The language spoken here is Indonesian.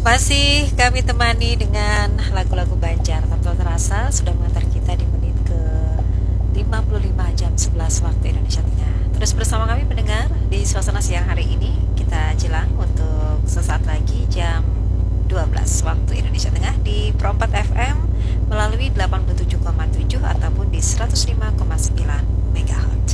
Masih kami temani dengan lagu-lagu Banjar. Tak terasa sudah mengantar kita di menit ke 55 jam 11 waktu Indonesia Tengah. Terus bersama kami pendengar di suasana siang hari ini. Kita jelang untuk sesaat lagi jam 12 waktu Indonesia Tengah di Pro 4 FM melalui 87,7 ataupun di 105,9 MHz.